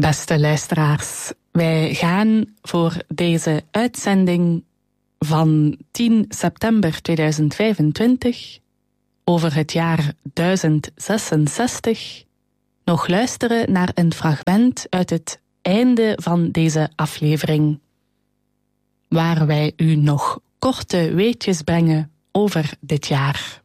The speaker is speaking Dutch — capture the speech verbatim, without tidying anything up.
Beste luisteraars, wij gaan voor deze uitzending van tien september tweeduizend vijfentwintig over het jaar duizend zesenzestig nog luisteren naar een fragment uit het einde van deze aflevering, waar wij u nog korte weetjes brengen over dit jaar.